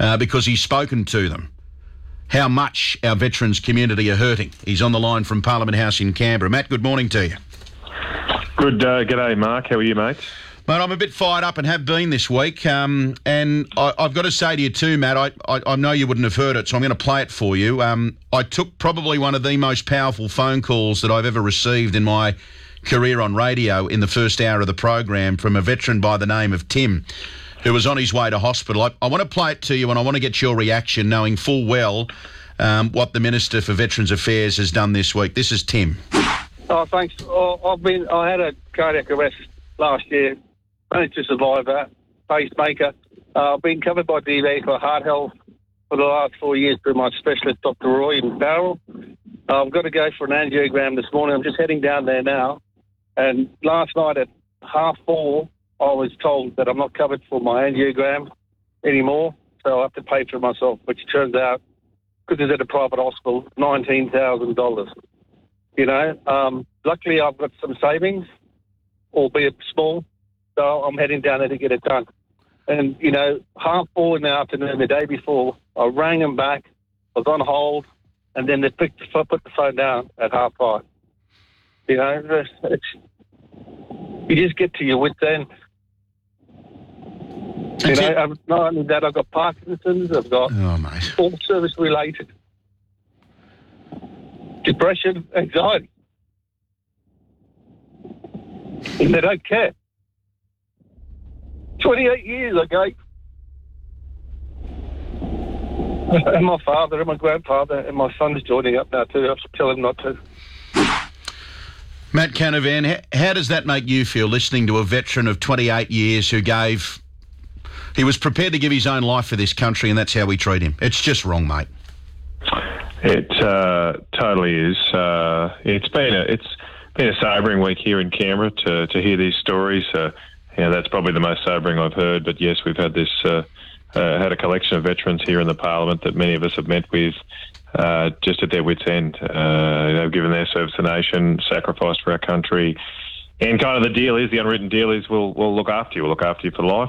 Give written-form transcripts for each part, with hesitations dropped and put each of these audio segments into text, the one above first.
because he's spoken to them. How much our veterans community are hurting. He's on the line from Parliament House in Canberra. Matt, good morning to you. G'day, Mark. How are you, mate? Mate, I'm a bit fired up and have been this week. And I've got to say to you too, Matt, I know you wouldn't have heard it, so I'm going to play it for you. I took probably one of the most powerful phone calls that I've ever received in my career on radio in the first hour of the program from a veteran by the name of Tim, who was on his way to hospital. I want to play it to you and I want to get your reaction, knowing full well what the Minister for Veterans Affairs has done this week. This is Tim. Oh, thanks. I had a cardiac arrest last year. Managed to survive that. Pacemaker. I've been covered by DV for heart health for the last 4 years through my specialist, Dr. Roy in Barrel. I've got to go for an angiogram this morning. I'm just heading down there now. And last night at 4:30, I was told that I'm not covered for my angiogram anymore, so I have to pay for it myself, which turns out, because it's at a private hospital, $19,000. You know, luckily I've got some savings, albeit small, so I'm heading down there to get it done. And, you know, 4:30 in the afternoon, the day before, I rang them back, I was on hold, and then they put the phone down at 5:30. You know, you just get to your wit's end. You know, not only that, I've got Parkinson's, I've got all service-related depression, anxiety. And they don't care. 28 years I gave. And my father and my grandfather and my son's joining up now too. I have to tell him not to. Matt Canavan, how does that make you feel, listening to a veteran of 28 years who he was prepared to give his own life for this country, and that's how we treat him? It's just wrong, mate. It totally is. It's been a sobering week here in Canberra to hear these stories. That's probably the most sobering I've heard. But yes, we've had this had a collection of veterans here in the Parliament that many of us have met with, just at their wits' end. They've given their service to the nation, sacrificed for our country, and kind of the unwritten deal is we'll look after you. We'll look after you for life.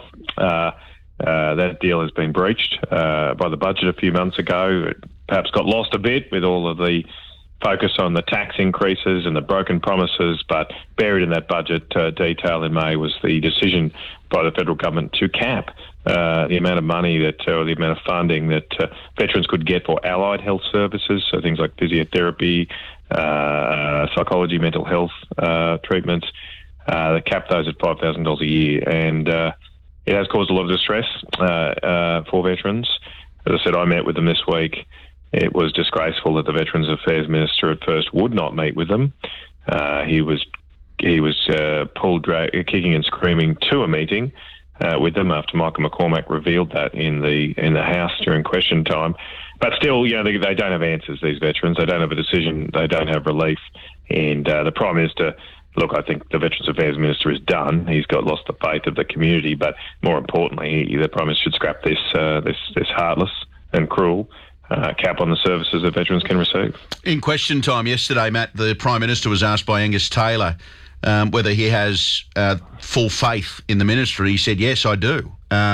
That deal has been breached by the budget a few months ago. It perhaps got lost a bit with all of the focus on the tax increases and the broken promises, but buried in that budget detail in May was the decision by the federal government to cap the amount of money or the amount of funding that veterans could get for allied health services, so things like physiotherapy, psychology, mental health treatments. They capped those at $5,000 a year, and it has caused a lot of distress for veterans. As I said, I met with them this week. It was disgraceful that the Veterans Affairs Minister at first would not meet with them. He was pulled, kicking and screaming to a meeting with them after Michael McCormack revealed that in the House during question time. But still, you know, they don't have answers, these veterans. They don't have a decision. They don't have relief. And the Prime Minister, look, I think the Veterans Affairs Minister is done. He's lost the faith of the community. But more importantly, the Prime Minister should scrap this heartless and cruel cap on the services that veterans can receive. In question time yesterday, Matt, the Prime Minister was asked by Angus Taylor whether he has full faith in the ministry. He said, yes, I do.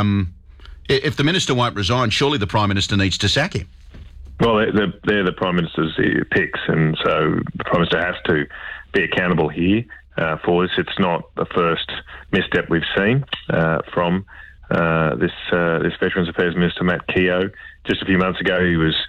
If the minister won't resign, surely the Prime Minister needs to sack him. Well, they're the Prime Minister's picks, and so the Prime Minister has to be accountable here for this. It's not the first misstep we've seen from this Veterans Affairs Minister, Matt Keogh. Just a few months ago, he was,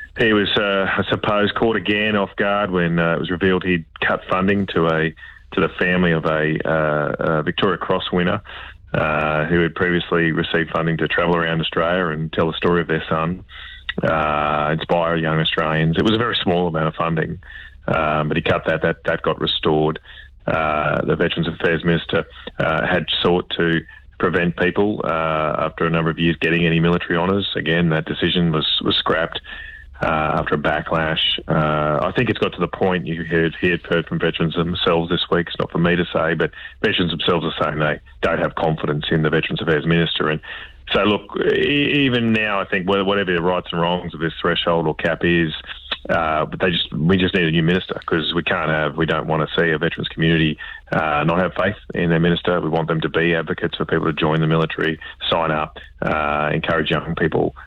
I suppose, caught again off guard when it was revealed he'd cut funding to the family of a Victoria Cross winner who had previously received funding to travel around Australia and tell the story of their son, inspire young Australians. It was a very small amount of funding, but he cut that. That got restored. The Veterans Affairs Minister had sought to prevent people after a number of years getting any military honours. Again, that decision was scrapped after a backlash. I think it's got to the point he had heard from veterans themselves this week. It's not for me to say, but veterans themselves are saying they don't have confidence in the Veterans Affairs Minister. And so, look, even now, I think whatever the rights and wrongs of this threshold or cap is, but we just need a new minister, because we don't want to see a veterans community not have faith in their minister. We want them to be advocates for people to join the military, sign up, encourage young people